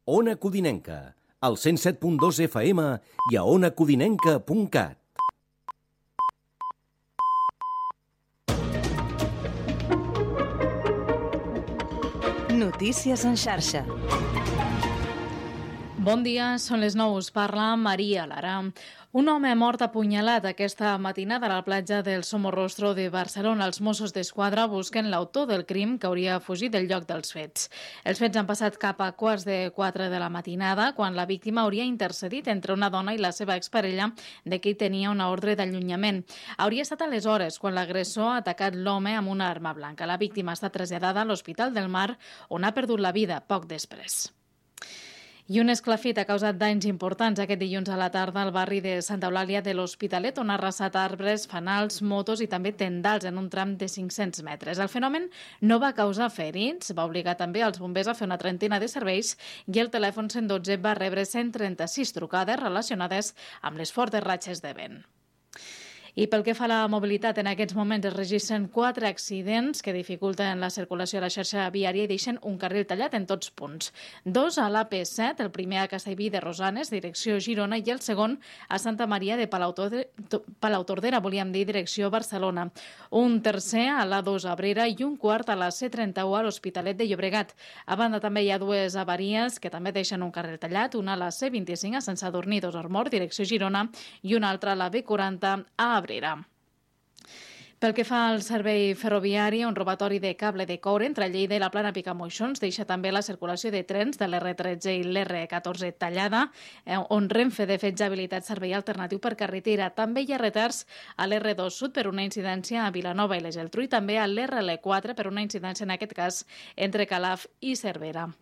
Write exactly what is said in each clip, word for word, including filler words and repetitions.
Ona Codinenca, al cent set punt dos F M i a ona codinenca punt cat. Notícies en xarxa. Bon dia, són les nou, us parla Maria Lara. Un home mort apunyalat aquesta matinada a la platja del Somorrostro de Barcelona. Els Mossos d'Esquadra busquen l'autor del crim que hauria fugit del lloc dels fets. Els fets han passat cap a quarts de quatre de la matinada, quan la víctima hauria intercedit entre una dona i la seva exparella de qui tenia una ordre d'allunyament. Hauria estat aleshores quan l'agressor ha atacat l'home amb una arma blanca. La víctima ha estat traslladada a l'Hospital del Mar, on ha perdut la vida poc després. I un esclafit ha causat danys importants aquest dilluns a la tarda al barri de Santa Eulàlia de l'Hospitalet, on ha arrasat arbres, fanals, motos i també tendals en un tram de cinc-cents metres. El fenomen no va causar ferits, va obligar també als bombers a fer una trentena de serveis i el telèfon cent dotze va rebre cent trenta-sis trucades relacionades amb les fortes ratxes de vent. I pel que fa a la mobilitat, en aquests moments es registren quatre accidents que dificulten la circulació a la xarxa viària i deixen un carril tallat en tots punts. Dos a l'A P set, el primer a Castellví de Rosanes, direcció Girona, i el segon a Santa Maria de Palautordera, volíem dir, direcció Barcelona. Un tercer a l'A dos a Abrera i un quart a la C trenta-u a l'Hospitalet de Llobregat. A banda també hi ha dues avaries que també deixen un carril tallat, una a la C vint-i-cinc a Sant Sadurní d'Osormort, direcció Girona, i una altra a la B quaranta a Abrera. Pel que fa al servei ferroviari, un robatori de cable de coure entre Lleida i la Plana Picamoixons deixa també la circulació de trens de l'R tretze i l'R catorze tallada, on Renfe de fet ja ha habilitat servei alternatiu per carretera. També hi ha retards a l'R dos Sud per una incidència a Vilanova i la Geltrú i també a l'R L quatre per una incidència, en aquest cas, entre Calaf i Cervera.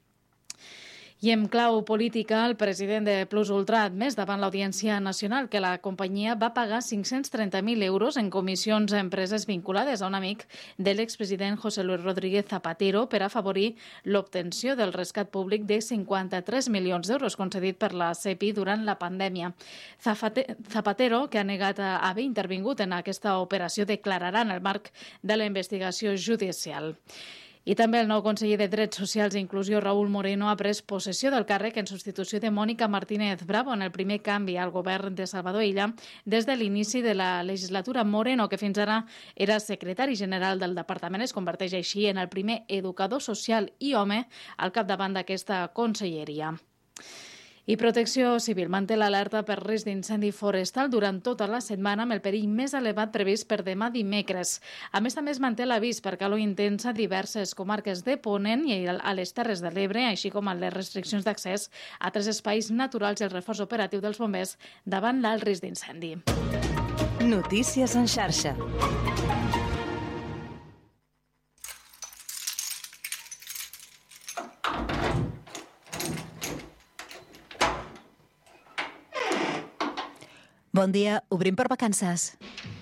I en clau política, el president de Plus Ultra ha admès davant l'Audiència Nacional que la companyia va pagar cinc-cents trenta mil euros en comissions a empreses vinculades a un amic de l'expresident José Luis Rodríguez Zapatero per afavorir l'obtenció del rescat públic de cinquanta-tres milions d'euros concedit per la C E P I durant la pandèmia. Zapatero, que ha negat haver intervingut en aquesta operació, declararà en el marc de la investigació judicial. I també el nou conseller de Drets Socials i Inclusió, Raúl Moreno, ha pres possessió del càrrec en substitució de Mònica Martínez Bravo en el primer canvi al govern de Salvador Illa des de l'inici de la legislatura. Moreno, que fins ara era secretari general del departament, es converteix així en el primer educador social i home al capdavant d'aquesta conselleria. I Protecció Civil manté l'alerta per risc d'incendi forestal durant tota la setmana amb el perill més elevat previst per demà dimecres. A més, també es manté l'avís per calor intensa a diverses comarques de Ponent i a les Terres de l'Ebre, així com a les restriccions d'accés a tres espais naturals i el reforç operatiu dels bombers davant l'alt risc d'incendi. Notícies en xarxa. Bon dia, obrim per vacances.